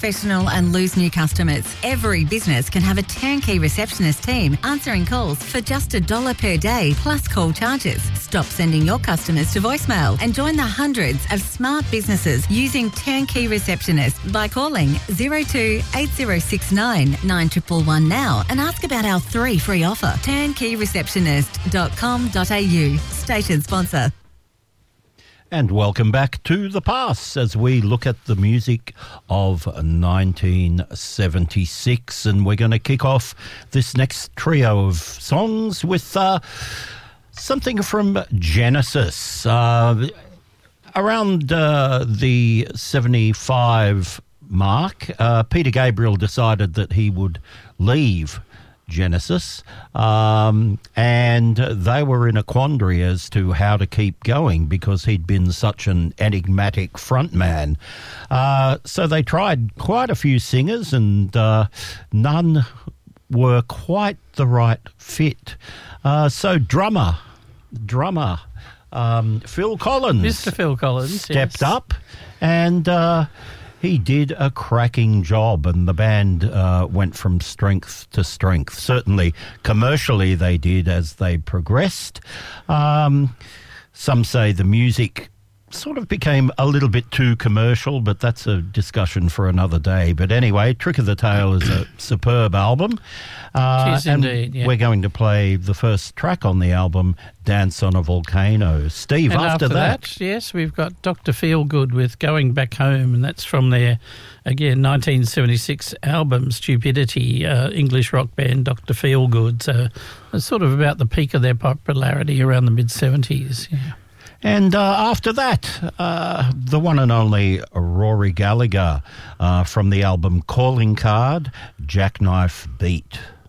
Professional and lose new customers. Every business can have a turnkey receptionist team answering calls for just $1 per day plus call charges. Stop sending your customers to voicemail and join the hundreds of smart businesses using turnkey receptionists by calling 02 8069 9111 now and ask about our 3 free offer. Turnkeyreceptionist.com.au. Station sponsor. And welcome back to The Pass as we look at the music of 1976. And we're going to kick off this next trio of songs with something from Genesis. Around the 75 mark, Peter Gabriel decided that he would leave Genesis, and they were in a quandary as to how to keep going because he'd been such an enigmatic frontman. So they tried quite a few singers, and none were quite the right fit. So drummer, Phil Collins. Mr. Phil Collins. Stepped up and he did a cracking job, and the band went from strength to strength. Certainly, commercially, they did as they progressed. Some say the music sort of became a little bit too commercial, but that's a discussion for another day. But anyway, Trick of the Tail is a superb album. It is indeed, yeah. We're going to play the first track on the album, Dance on a Volcano. Steve, and after that... Yes, we've got Dr. Feelgood with Going Back Home, and that's from their, again, 1976 album, Stupidity, English rock band Dr. Feelgood. So it's sort of about the peak of their popularity around the mid-70s, yeah. And after that, the one and only Rory Gallagher from the album Calling Card, Jackknife Beat.